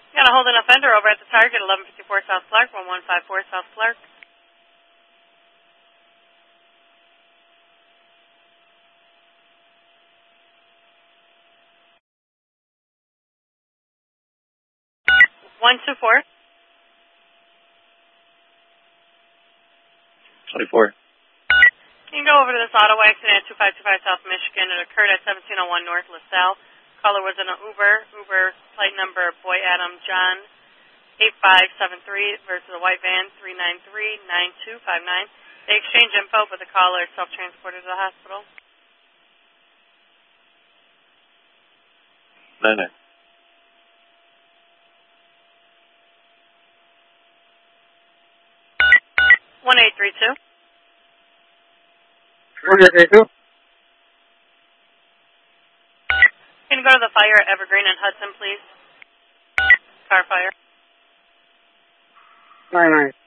Got a holding offender over at the target, 1154 South Clark, 1154 South Clark. One two four. 24. You can go over to this auto accident at 2525 South Michigan. It occurred at 1701 North LaSalle. Caller was in an Uber plate number Boy Adam John 8573 versus a white van 3939259. They exchanged info, but the caller is self-transported to the hospital. 9-9. 1832. 1832. Can you go to the fire at Evergreen and Hudson, please? Car fire. 9-9.